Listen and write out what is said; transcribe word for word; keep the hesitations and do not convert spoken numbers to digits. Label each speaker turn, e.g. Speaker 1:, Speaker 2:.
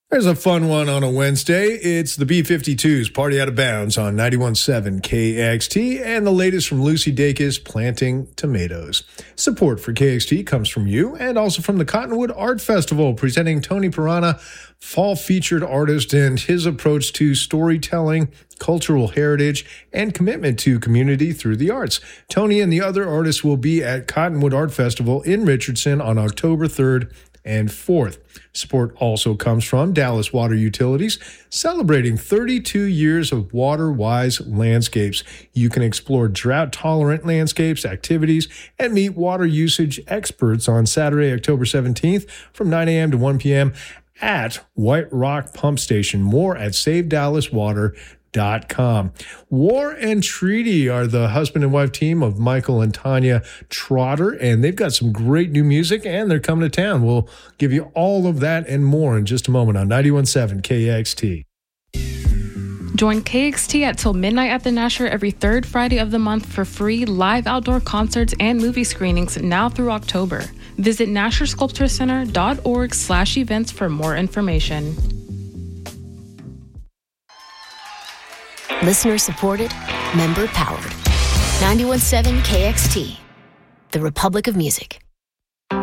Speaker 1: There's a fun one on a Wednesday. It's the B fifty-twos Party Out of Bounds on ninety-one point seven K X T and the latest from Lucy Dacus, Planting Tomatoes. Support for K X T comes from you and also from the Cottonwood Art Festival, presenting Tony Pirana, fall featured artist, and his approach to storytelling, cultural heritage, and commitment to community through the arts. Tony and the other artists will be at Cottonwood Art Festival in Richardson on October third and fourth. Support also comes from Dallas Water Utilities, celebrating thirty-two years of water-wise landscapes. You can explore drought-tolerant landscapes, activities, and meet water usage experts on Saturday, October seventeenth from nine a.m. to one p.m. at White Rock Pump Station. More at save dallas water dot com. War and Treaty are the husband and wife team of Michael and Tanya Trotter, and they've got some great new music, and they're coming to town. We'll give you all of that and more in just a moment on ninety-one point seven K X T.
Speaker 2: Join K X T at till midnight at the Nasher every third Friday of the month for free live outdoor concerts and movie screenings now through October. Visit nasher sculpture center dot org slash events for more information.
Speaker 3: Listener supported, member powered. ninety-one point seven K X T, the Republic of Music.